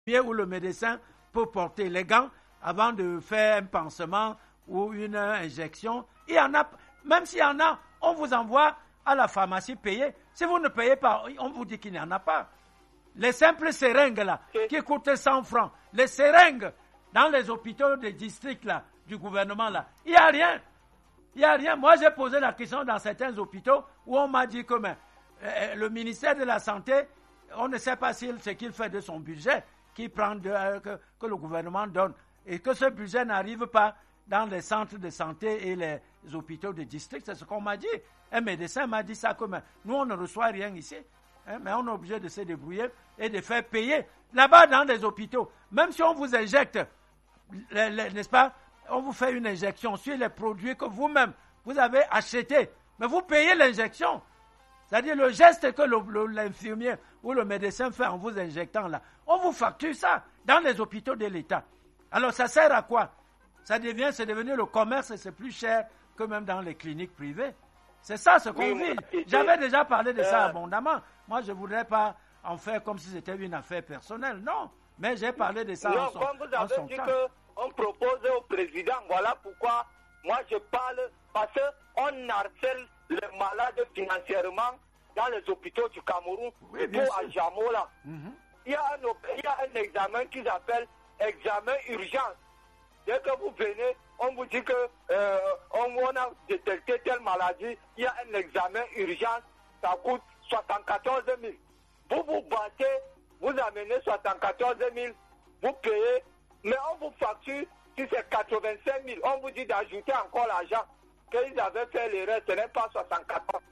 où le médecin peut porter les gants avant de faire un pansement ou une injection. Il y en a, même s'il y en a, on vous envoie à la pharmacie payer. Si vous ne payez pas, on vous dit qu'il n'y en a pas. Les simples seringues là, qui coûtent 100 francs, les seringues dans les hôpitaux des districts là, du gouvernement là, il n'y a rien. Il n'y a rien. Moi, j'ai posé la question dans certains hôpitaux où on m'a dit que le ministère de la Santé, on ne sait pas ce qu'il fait de son budget, qu'il prend que le gouvernement donne, et que ce budget n'arrive pas dans les centres de santé et les hôpitaux de district. C'est ce qu'on m'a dit. Un médecin m'a dit ça, que nous, on ne reçoit rien ici, mais on est obligé de se débrouiller et de faire payer. Là-bas, dans les hôpitaux, même si on vous injecte, n'est-ce pas, on vous fait une injection sur les produits que vous-même, vous avez achetés, mais vous payez l'injection. C'est-à-dire le geste que l'infirmier ou le médecin fait en vous injectant là, on vous facture ça dans les hôpitaux de l'État. Alors ça sert à quoi? C'est devenu le commerce et c'est plus cher que même dans les cliniques privées. C'est ça ce qu'on vit. J'avais déjà parlé de ça abondamment. Moi, je ne voudrais pas en faire comme si c'était une affaire personnelle. Non, mais j'ai parlé de ça en son temps. Non, comme vous avez dit qu'on propose au président, voilà pourquoi moi je parle, parce qu'on harcèle les malades financièrement dans les hôpitaux du Cameroun, à Jamo là. Il y a un examen qu'ils appellent examen urgence. Dès que vous venez, on vous dit que on a détecté telle maladie, il y a un examen urgence, ça coûte 74 000. Vous vous battez, vous amenez 74 000, vous payez, mais on vous facture si c'est 85 000. On vous dit d'ajouter encore l'argent, qu'ils avaient fait l'erreur, ce n'est pas 74.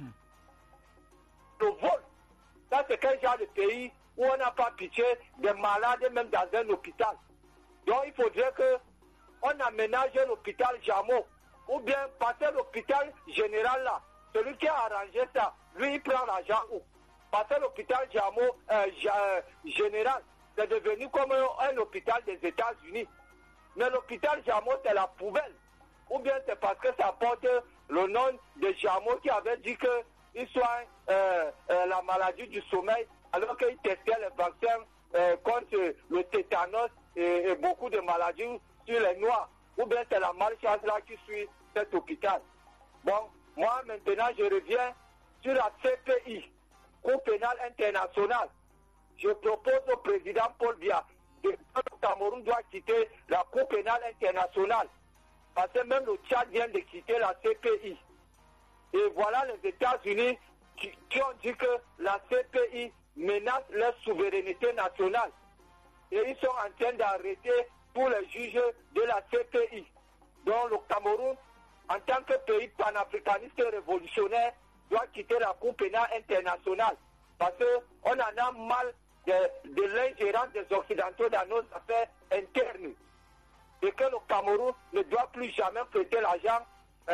Le vol, ça c'est quel genre de pays où on n'a pas pitié des malades, même dans un hôpital. Donc il faudrait qu'on aménage un hôpital Jamo, ou bien passer l'hôpital général là. Celui qui a arrangé ça, lui il prend l'argent où? Passer l'hôpital Jamo général, c'est devenu comme un hôpital des États-Unis. Mais l'hôpital Jamo c'est la poubelle. Ou bien c'est parce que ça porte le nom de Jamo qui avait dit qu'il soigne la maladie du sommeil, alors qu'il testait les vaccins contre le tétanos et beaucoup de maladies sur les Noirs. Ou bien c'est la malchance là qui suit cet hôpital. Bon, moi maintenant je reviens sur la CPI, Cour pénale internationale. Je propose au président Paul Biya que le Cameroun doit quitter la Cour pénale internationale. Parce que même le Tchad vient de quitter la CPI. Et voilà les États-Unis qui ont dit que la CPI menace leur souveraineté nationale. Et ils sont en train d'arrêter tous les juges de la CPI. Donc le Cameroun, en tant que pays panafricaniste et révolutionnaire, doit quitter la Cour pénale internationale. Parce qu'on en a mal de l'ingérence des Occidentaux dans nos affaires internes. Et que le Cameroun ne doit plus jamais prêter l'argent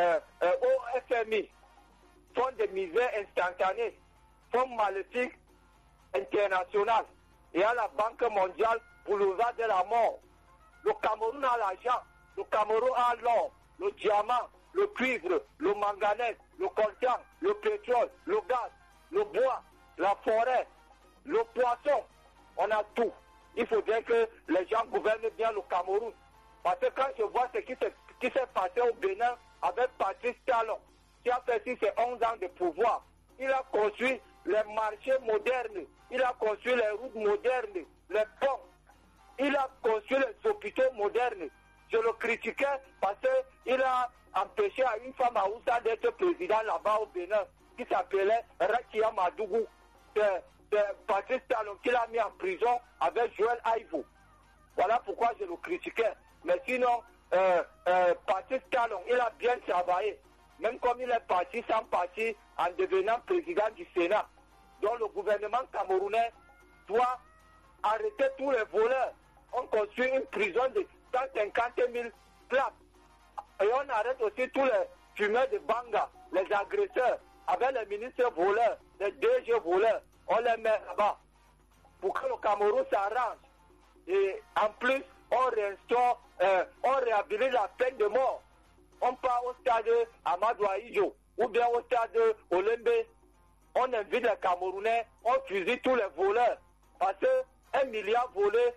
au FMI, Fonds de misère instantanée, Fonds maléfique international, et à la Banque mondiale pour le de la mort. Le Cameroun a l'argent, le Cameroun a l'or, le diamant, le cuivre, le manganèse, le coltan, le pétrole, le gaz, le bois, la forêt, le poisson. On a tout. Il faudrait que les gens gouvernent bien le Cameroun. Parce que quand je vois ce qui s'est passé au Bénin avec Patrice Talon, qui a fait 6 et 11 ans de pouvoir, il a construit les marchés modernes, il a construit les routes modernes, les ponts, il a construit les hôpitaux modernes. Je le critiquais parce qu'il a empêché à une femme à Oussa d'être président là-bas au Bénin, qui s'appelait Rakia Madougou. C'est Patrice Talon qui l'a mis en prison avec Joël Aïvou. Voilà pourquoi je le critiquais. Mais sinon, Patrice Talon, il a bien travaillé. Même comme il est parti sans parti en devenant président du Sénat. Donc le gouvernement camerounais doit arrêter tous les voleurs. On construit une prison de 150 000 places. Et on arrête aussi tous les fumeurs de Banga, les agresseurs, avec les ministres voleurs, les DG voleurs. On les met là-bas pour que le Cameroun s'arrange. Et en plus, on réinstaure, on réhabilite la peine de mort. On part au stade Amadou Ahidjo ou bien au stade Olembe. On invite les Camerounais, on fusille tous les voleurs. Parce que 1 milliard volé